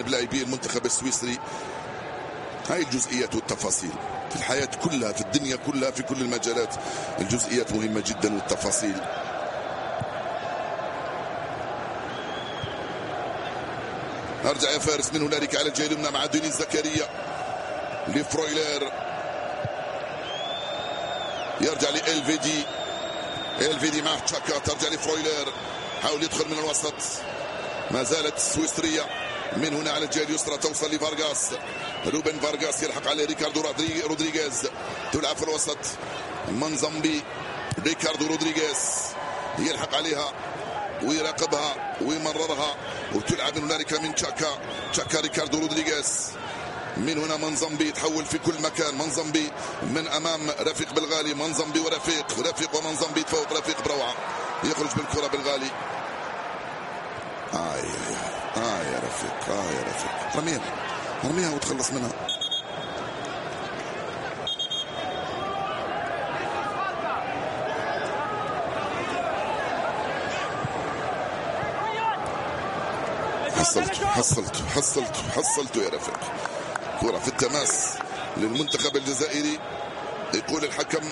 لاعبي المنتخب السويسري. هاي الجزئيات والتفاصيل في الحياة كلها، في الدنيا كلها، في كل المجالات الجزئيات مهمة جدا والتفاصيل. ارجع يا فارس من هنالك على الجهة اليمنى مع دينيس زكريا لفرويلر، يرجع لإلفيدي، إلفيدي مع تشاكا، ترجع لفرويلر، حاول يدخل من الوسط، ما زالت سويسرية من هنا على الجهة اليسرى، توصل لفارغاس، روبن فارغاس يلحق عليه ريكاردو رودريغيز، تلعب في الوسط منزمبي، ريكاردو رودريغيز يلحق عليها ويراقبها ويمررها، وتلعب من هنالك من تشاكا ريكاردو رودريغيز، من هنا منزمبي يتحول في كل مكان، منزمبي من امام رفيق بالغالي، منزمبي ورفيق ومنزمبي تفوق رفيق بروعه، يخرج بالكره بالغالي. يا رفيق، يا رفيق، رميها وتخلص منها. حصلته يا رفيق. كرة في التماس للمنتخب الجزائري، يقول الحكم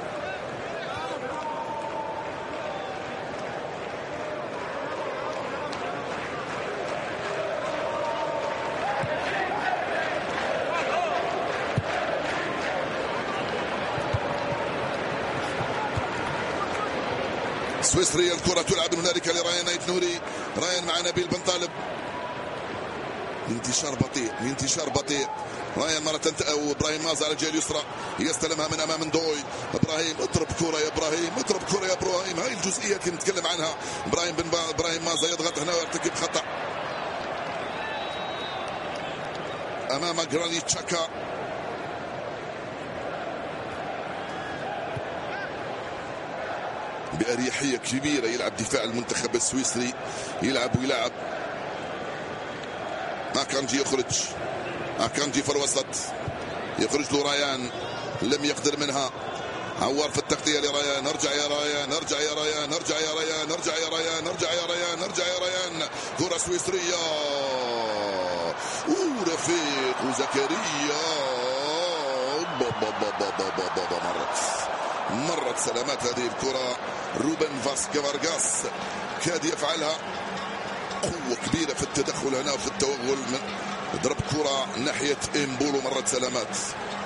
سويسرية. الكرة تلعب هنالك لرايان نايف نوري، رايان مع نبيل بن طالب، انتشار بطيء، رايان مرة أو إبراهيم مازا على الجهة اليسرى يستلمها من أمام ندوي، إبراهيم اضرب كرة يا إبراهيم، هاي الجزئيات اللي نتكلم عنها. إبراهيم مازا يضغط هنا ويرتكب خطأ أمام جرانيت تشاكا. بأريحية كبيرة يلعب دفاع المنتخب السويسري، يلعب أكانجي يخرج، أكانجي في الوسط، يخرج له رايان، لم يقدر منها، عوار في التغطية لرايان، ارجع يا ريان، كرة سويسرية ورفيق وزكريا، مرت سلامات هذه الكرة. روبن فارغاس كاد يفعلها، قوة كبيرة في التدخل هنا وفي التوغل، ضرب كرة ناحية إمبولو، مرت سلامات.